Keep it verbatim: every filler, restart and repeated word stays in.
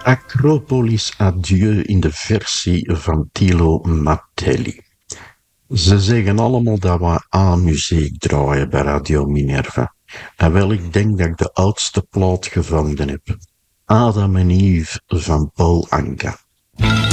Acropolis Adieu in de versie van Tilo Mattelli. Ze zeggen allemaal dat we A-muziek draaien bij Radio Minerva. En wel, ik denk dat ik de oudste plaat gevonden heb. Adam en Eve van Paul Anka.